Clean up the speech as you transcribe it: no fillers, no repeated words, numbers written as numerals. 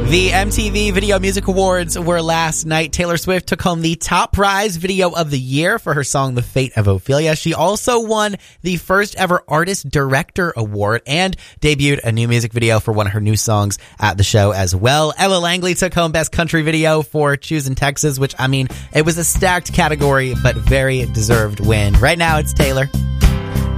The MTV Video Music Awards were last night. Taylor Swift took home the top prize video of the year for her song The Fate of Ophelia. She also won the first ever Artist Director Award and debuted a new music video for one of her new songs at the show as well. Ella Langley took home Best Country Video for Choosing Texas, which, I mean, it was a stacked category, but very deserved win. Right now, it's Taylor.